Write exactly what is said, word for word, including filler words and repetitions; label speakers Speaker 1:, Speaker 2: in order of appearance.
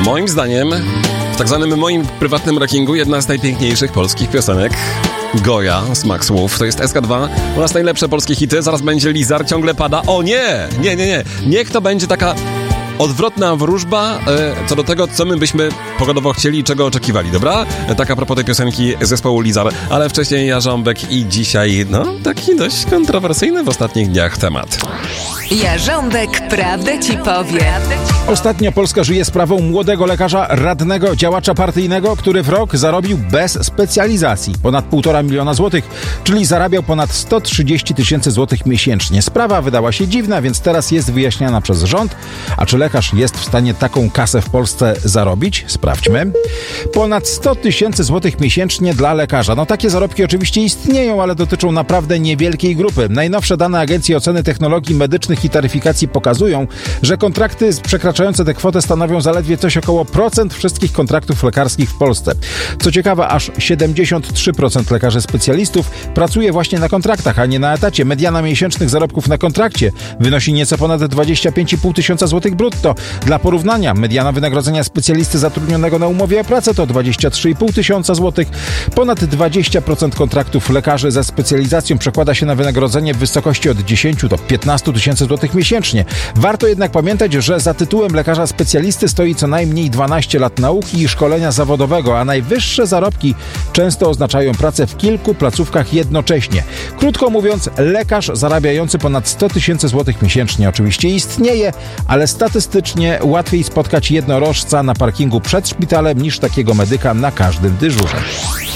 Speaker 1: Moim zdaniem, w tak zwanym moim prywatnym rankingu, jedna z najpiękniejszych polskich piosenek. Goja z Max Wolf, to jest S K dwa, u nas najlepsze polskie hity, zaraz będzie Lizar, ciągle pada. O nie, nie, nie, nie, niech to będzie taka odwrotna wróżba e, co do tego, co my byśmy pogodowo chcieli i czego oczekiwali, dobra? E, tak a propos tej piosenki zespołu Lizar, ale wcześniej Jarząbek i dzisiaj, no, taki dość kontrowersyjny w ostatnich dniach temat.
Speaker 2: Jarząbek prawdę ci powie.
Speaker 3: Ostatnio Polska żyje sprawą młodego lekarza, radnego, działacza partyjnego, który w rok zarobił bez specjalizacji ponad półtora miliona złotych, czyli zarabiał ponad sto trzydzieści tysięcy złotych miesięcznie. Sprawa wydała się dziwna, więc teraz jest wyjaśniana przez rząd. A czy lekarz jest w stanie taką kasę w Polsce zarobić? Sprawdźmy. Ponad sto tysięcy złotych miesięcznie dla lekarza. No takie zarobki oczywiście istnieją, ale dotyczą naprawdę niewielkiej grupy. Najnowsze dane Agencji Oceny Technologii Medycznych i Taryfikacji pokazują, że kontrakty przekraczające tę kwotę stanowią zaledwie coś około procent wszystkich kontraktów lekarskich w Polsce. Co ciekawe, aż siedemdziesiąt trzy procent lekarzy specjalistów pracuje właśnie na kontraktach, a nie na etacie. Mediana miesięcznych zarobków na kontrakcie wynosi nieco ponad dwadzieścia pięć i pół tysiąca złotych brutto. Dla porównania, mediana wynagrodzenia specjalisty zatrudnionego na umowie o pracę to dwadzieścia trzy i pół tysiąca złotych. Ponad dwadzieścia procent kontraktów lekarzy ze specjalizacją przekłada się na wynagrodzenie w wysokości od dziesięć do piętnastu tysięcy złotych miesięcznie. Warto jednak pamiętać, że za tytułem lekarza specjalisty stoi co najmniej dwanaście lat nauki i szkolenia zawodowego, a najwyższe zarobki często oznaczają pracę w kilku placówkach jednocześnie. Krótko mówiąc, lekarz zarabiający ponad sto tysięcy złotych miesięcznie oczywiście istnieje, ale statystycznie łatwiej spotkać jednorożca na parkingu przed szpitalem niż takiego medyka na każdym dyżurze.